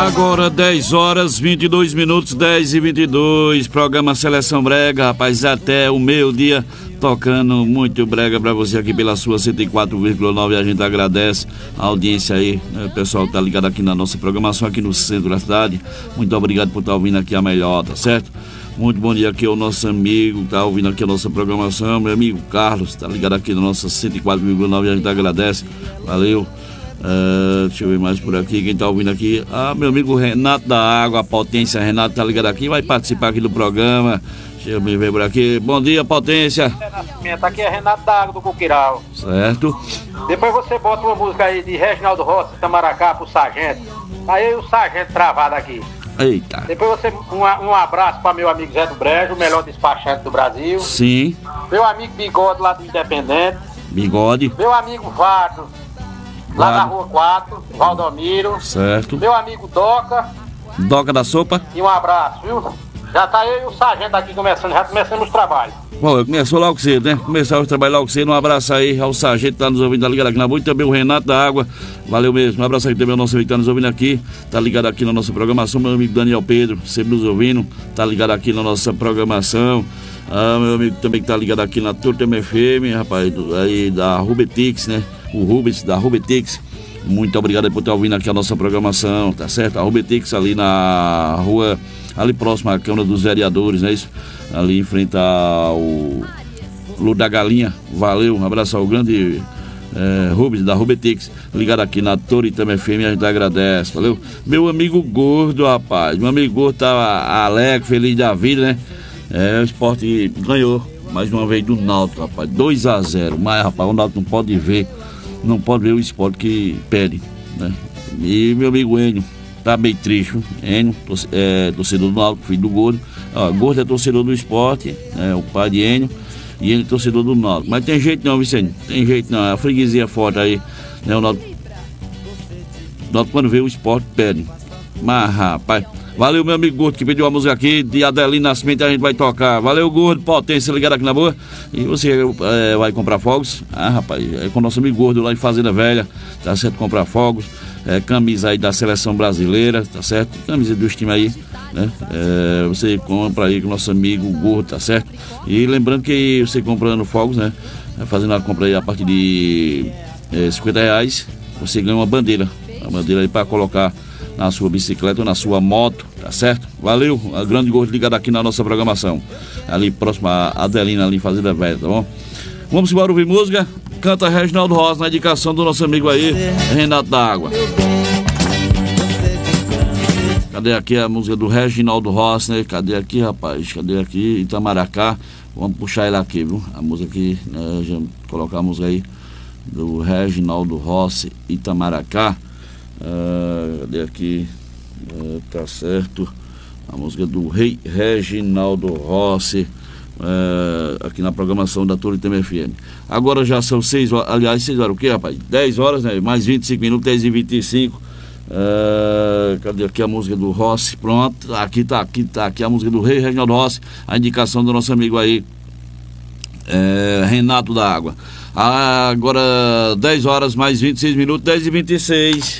Agora 10 horas 22 minutos, 10h22, programa Seleção Brega, rapaz, até o meio-dia tocando muito brega pra você aqui pela sua 104,9. A gente agradece a audiência aí, né? O pessoal tá ligado aqui na nossa programação aqui no centro da cidade. Muito obrigado por estar ouvindo aqui a melhor, tá certo? Muito bom dia aqui ao nosso amigo que tá ouvindo aqui a nossa programação, meu amigo Carlos, tá ligado aqui na nossa 104,9. A gente agradece, valeu. Deixa eu ver mais por aqui, quem tá ouvindo aqui, meu amigo Renato da Água, a Potência. Renato tá ligado aqui, vai participar aqui do programa. Deixa eu me ver por aqui, bom dia, Potência. Aqui é Renato da Água do Coquiral. Certo. Depois você bota uma música aí de Reginaldo Rossi, Itamaracá, pro Sargento. Aí o Sargento travado aqui. Eita. Depois você, um abraço para meu amigo Zé do Brejo, o melhor despachante do Brasil. Sim. Meu amigo Bigode lá do Independente. Bigode. Meu amigo Vardo, lá na Rua 4, Valdomiro. Certo. Meu amigo Doca. Doca da Sopa. E um abraço, viu? Já tá eu e o Sargento aqui já começamos o trabalho. Bom, começou logo cedo, né? Começamos a trabalhar logo cedo. Um abraço aí ao Sargento que tá nos ouvindo, tá ligado aqui na boa. E também o Renato da Água. Valeu mesmo. Um abraço aí também ao nosso amigo que tá nos ouvindo aqui. Tá ligado aqui na nossa programação. Meu amigo Daniel Pedro, sempre nos ouvindo. Tá ligado aqui na nossa programação. Meu amigo também que tá ligado aqui na Turma FM, rapaz, aí da Rubetix, né? O Rubens da Rubetix. Muito obrigado aí por estar ouvindo aqui a nossa programação, tá certo? A Rubetix ali na rua, ali próximo à Câmara dos Vereadores, né? Isso? Ali em frente ao Lu da Galinha. Valeu, um abraço ao grande Rubens da Rubetix, ligado aqui na Turma FM, a gente agradece, valeu? Meu amigo Gordo, rapaz, meu amigo Gordo tá alegre, feliz da vida, né? O Sport ganhou mais uma vez do Náutico, rapaz, 2-0, mas rapaz, o Náutico não pode ver o Sport que perde, né? E meu amigo Enio tá bem triste, Enio, torcedor do Náutico, filho do Gordo. Gordo é torcedor do Sport, o pai de Enio, e ele é torcedor do Náutico. Mas tem jeito não, Vicente, tem jeito não, a freguesia forte aí, né? O Náutico quando vê o Sport perde. Mas rapaz, valeu meu amigo Gordo que pediu a música aqui de Adelino Nascimento, a gente vai tocar. Valeu Gordo, Potência, ligado aqui na boa. E você vai comprar fogos? Rapaz, é com o nosso amigo Gordo lá em Fazenda Velha, tá certo? Comprar fogos, camisa aí da seleção brasileira, tá certo? Camisa dos times aí, né? Você compra aí com o nosso amigo Gordo, tá certo? E lembrando que você comprando fogos, né? Fazendo a compra aí a partir de R$50, você ganha uma bandeira aí para colocar na sua bicicleta ou na sua moto, tá certo? Valeu, a grande Gordo ligado aqui na nossa programação, ali próximo a Adelina, ali em Fazenda Velha, tá bom? Vamos embora ouvir música, canta Reginaldo Rossi na indicação do nosso amigo aí, Renato da Água. Cadê aqui a música do Reginaldo Rossi, né? Cadê aqui, rapaz? Cadê aqui? Itamaracá, vamos puxar ele aqui, viu? A música aqui, já colocar a música aí do Reginaldo Rossi, Itamaracá. Cadê aqui? Tá certo. A música do Rei Reginaldo Rossi, aqui na programação da Turma FM. Agora já são 6 horas, aliás, 6 horas o quê, rapaz? 10 horas, né? Mais 25 minutos, 10h25. Cadê aqui a música do Rossi? Pronto, aqui tá aqui a música do Rei Reginaldo Rossi, a indicação do nosso amigo aí, Renato da Água. Agora 10 horas mais 26 minutos, 10h26.